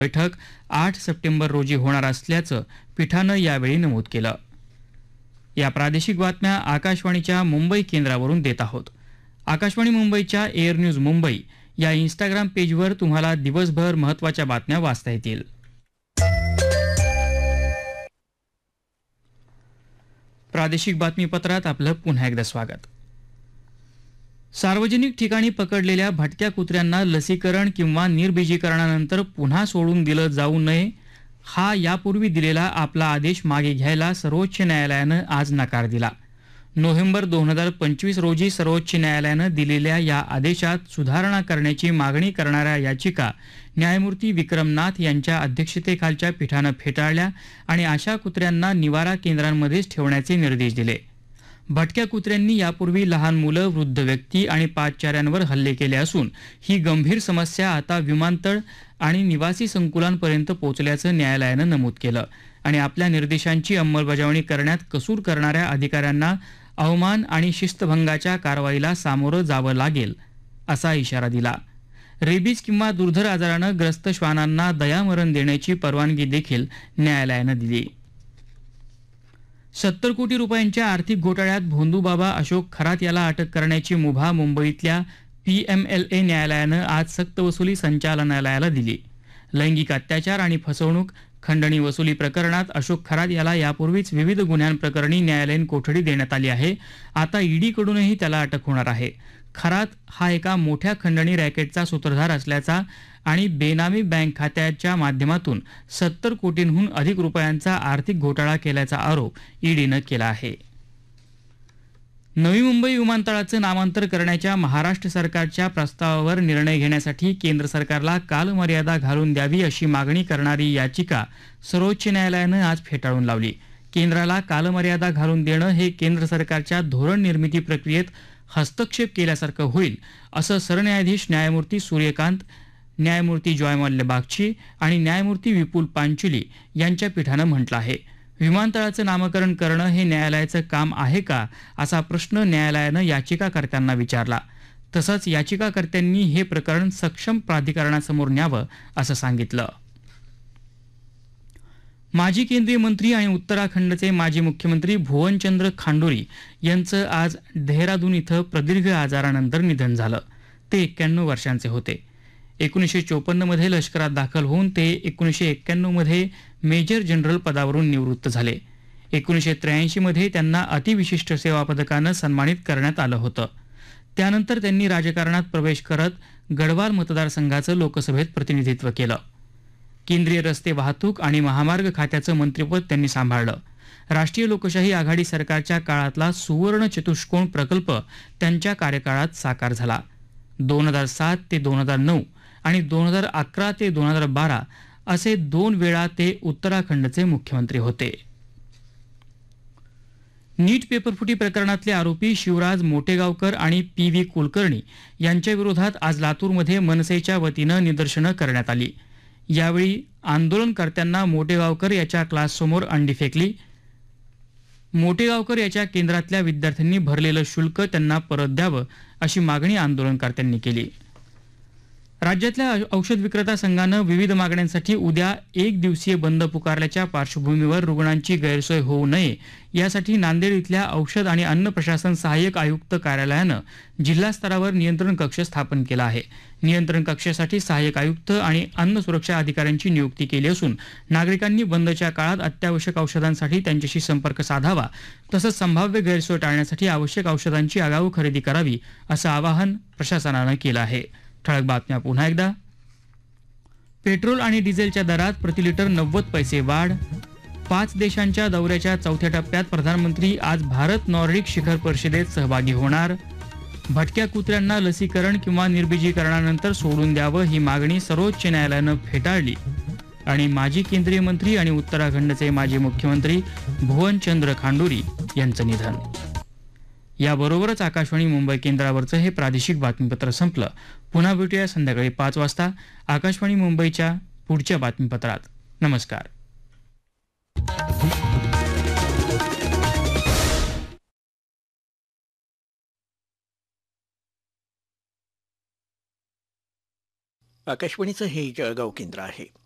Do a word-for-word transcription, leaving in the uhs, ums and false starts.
बैठक आठ सप्टेंबर रोजी होणार असल्याचं पीठानं यावेळी नमूद केलं. या प्रादेशिक बातम्या आकाशवाणीच्या मुंबई केंद्रावरून देत आहोत. आकाशवाणी मुंबईच्या एअर न्यूज मुंबई या इंस्टाग्राम पेजवर तुम्हाला दिवसभर महत्त्वाच्या बातम्या वाचता येतील. प्रादेशिक बातमीपत्रात आपलं पुन्हा एकदा स्वागत. सार्वजनिक ठिकाणी पकडलेल्या भटक्या कुत्र्यांना लसीकरण किंवा निर्बीजीकरणानंतर पुन्हा सोडून दिलं जाऊ नये हा यापूर्वी दिलेला आपला आदेश मागे घ्यायला सर्वोच्च न्यायालयानं आज नकार दिला. नोव्हेंबर दोन हजार पंचवीस रोजी सर्वोच्च न्यायालयानं दिलेल्या या आदेशात सुधारणा करण्याची मागणी करणाऱ्या याचिका न्यायमूर्ती विक्रमनाथ यांच्या अध्यक्षतेखालच्या पीठानं फेटाळल्या आणि अशा कुत्र्यांना निवारा केंद्रांमध्येच ठेवण्याचे निर्देश दिले. भटक्या कुत्र्यांनी यापूर्वी लहान मुलं, वृद्ध व्यक्ती आणि पादचाऱ्यांवर हल्ले केले असून ही गंभीर समस्या आता विमानतळ आणि निवासी संकुलांपर्यंत पोहोचल्याचं न्यायालयानं नमूद केलं आणि आपल्या निर्देशांची अंमलबजावणी करण्यात कसूर करणाऱ्या अधिकाऱ्यांना अवमान आणि शिस्तभंगाच्या कारवाईला सामोरं जावं लागेल असा इशारा दिला. रेबीज किंवा दुर्धर आजारानं ग्रस्त श्वानांना दयामरण देण्याची परवानगी देखील न्यायालयानं दिली. सत्तर कोटी रुपयांच्या आर्थिक घोटाळ्यात भोंदूबाबा अशोक खरात याला अटक करण्याची मुभा मुंबईतल्या पीएमएलए न्यायालयानं आज सक्तवसुली संचालनालयाला दिली. लैंगिक अत्याचार आणि फसवणूक खंडणी वसुली प्रकरणात अशोक खरात याला यापूर्वीच विविध गुन्ह्यांप्रकरणी न्यायालयीन कोठडी देण्यात आली आहे. आता ईडीकडूनही त्याला अटक होणार आहे. खरात हा एका मोठ्या खंडणी रॅकेटचा सूत्रधार असल्याचा आणि बेनामी बँक खात्याच्या माध्यमातून सत्तर कोटींहून अधिक रुपयांचा आर्थिक घोटाळा केल्याचा आरोप ईडीनं केला आहे. नवी मुंबई विमानतळाचं नामांतर करण्याच्या महाराष्ट्र सरकारच्या प्रस्तावावर निर्णय घेण्यासाठी केंद्र सरकारला कालमर्यादा घालून द्यावी अशी मागणी करणारी याचिका सर्वोच्च न्यायालयानं आज फेटाळून लावली. केंद्राला कालमर्यादा घालून देणं हे केंद्र सरकारच्या धोरण निर्मिती प्रक्रियेत हस्तक्षेप केल्यासारखं होईल असं सरन्यायाधीश न्यायमूर्ती सूर्यकांत, न्यायमूर्ती जॉयमल्ल्या बागची आणि न्यायमूर्ती विपुल पांचुली यांच्या पीठानं म्हटलं आहे. विमानतळाचं नामकरण करणं हे न्यायालयाचं काम आहे का असा प्रश्न न्यायालयानं याचिकाकर्त्यांना विचारला. तसंच याचिकाकर्त्यांनी हे प्रकरण सक्षम प्राधिकरणासमोर न्यावं असं सांगितलं. माजी केंद्रीय मंत्री आणि उत्तराखंडचे माजी मुख्यमंत्री भुवनचंद्र खांडोरी यांचं आज देहरादून इथं प्रदीर्घ आजारानंतर निधन झालं. ते एक्क्याण्णव वर्षांचे होते. एकोणीसशे चोपन्न मध्ये लष्करात दाखल होऊन ते एकोणीसशे एक्क्याण्णव मध्ये मेजर जनरल पदावरून निवृत्त झाले. एकोणीसशे त्र्याऐंशी मध्ये त्यांना अतिविशिष्ट सेवा पदकानं सन्मानित करण्यात आलं होतं. त्यानंतर त्यांनी राजकारणात प्रवेश करत गढवाल मतदारसंघाचं लोकसभेत प्रतिनिधित्व केलं. केंद्रीय रस्ते वाहतूक आणि महामार्ग खात्याचं मंत्रिपद त्यांनी सांभाळलं. राष्ट्रीय लोकशाही आघाडी सरकारच्या काळातला सुवर्ण चतुष्कोण प्रकल्प त्यांच्या कार्यकाळात साकार झाला. दोन हजार सात ते दोन हजार नऊ आणि दोन हजार अकरा ते दोन हजार बारा असे दोन वेळा ते उत्तराखंडचे मुख्यमंत्री होते. नीट पेपरफुटी प्रकरणातले आरोपी शिवराज मोटेगावकर आणि पी व्ही कुलकर्णी यांच्या विरोधात आज लातूरमध्ये मनसेच्या वतीनं निदर्शनं करण्यात आली. यावेळी आंदोलनकर्त्यांना मोटेगावकर याच्या क्लाससमोर अंडी फेकली. मोटेगावकर याच्या केंद्रातल्या विद्यार्थ्यांनी भरलेलं शुल्क त्यांना परत द्यावं अशी मागणी आंदोलनकर्त्यांनी केली. राज्यातल्या औषध विक्रेता संघानं विविध मागण्यांसाठी उद्या एक दिवसीय बंद पुकारल्याच्या पार्श्वभूमीवर रुग्णांची गैरसोय होऊ नये यासाठी नांदेड इथल्या औषध आणि अन्न प्रशासन सहाय्यक आयुक्त कार्यालयानं जिल्हा स्तरावर नियंत्रण कक्ष स्थापन केला आहे. नियंत्रण कक्षासाठी सहाय्यक आयुक्त आणि अन्न सुरक्षा अधिकाऱ्यांची नियुक्ती केली असून नागरिकांनी बंदच्या काळात अत्यावश्यक औषधांसाठी त्यांच्याशी संपर्क साधावा तसंच संभाव्य गैरसोय टाळण्यासाठी आवश्यक औषधांची आगाऊ खरेदी करावी असं आवाहन प्रशासनानं केलं आहे. ठळक बातम्या पुन्हा एकदा. पेट्रोल आणि डिझेलच्या दरात प्रति लिटर नव्वद पैसे वाढ. पाच देशांच्या दौऱ्याच्या चौथ्या टप्प्यात प्रधानमंत्री आज भारत नॉर्डिक शिखर परिषदेत सहभागी होणार. भटक्या कुत्र्यांना लसीकरण किंवा निर्बीजीकरणानंतर सोडून द्यावं ही मागणी सर्वोच्च न्यायालयानं फेटाळली. आणि माजी केंद्रीय मंत्री आणि उत्तराखंडचे माजी मुख्यमंत्री भुवनचंद्र खांडोरी यांचं निधन. याबरोबरच आकाशवाणी मुंबई केंद्रावरचं हे प्रादेशिक बातमीपत्र संपलं. पुन्हा भेटूया संध्याकाळी पाच वाजता आकाशवाणी मुंबईच्या पुढच्या बातमीपत्रात. नमस्कार. आकाशवाणीचं हे जळगाव केंद्र आहे.